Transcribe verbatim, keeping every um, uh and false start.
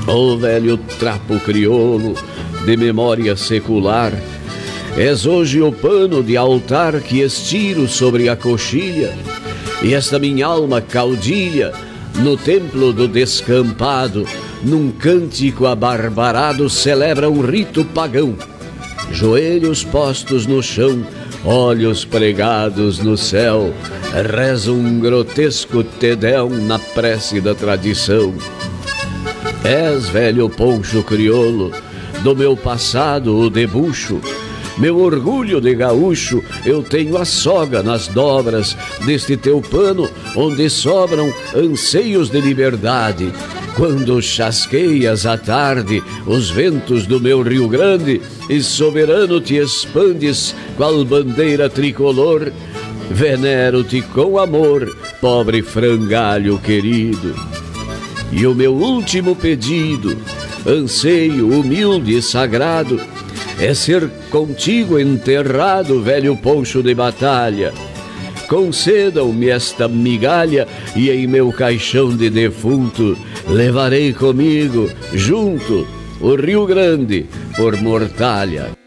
Ó velho trapo crioulo de memória secular, és hoje o pano de altar que estiro sobre a coxilha, e esta minha alma caudilha no templo do descampado, num cântico abarbarado, celebra um rito pagão. Joelhos postos no chão, olhos pregados no céu, reza um grotesco tedéu na prece da tradição. És, velho poncho crioulo, do meu passado o debuxo, meu orgulho de gaúcho, eu tenho a soga nas dobras deste teu pano, onde sobram anseios de liberdade. Quando chasqueias à tarde os ventos do meu Rio Grande e soberano te expandes qual bandeira tricolor, venero-te com amor, pobre frangalho querido. E o meu último pedido, anseio humilde e sagrado, é ser contigo enterrado, velho poncho de batalha. Concedam-me esta migalha e em meu caixão de defunto levarei comigo, junto, o Rio Grande por mortalha.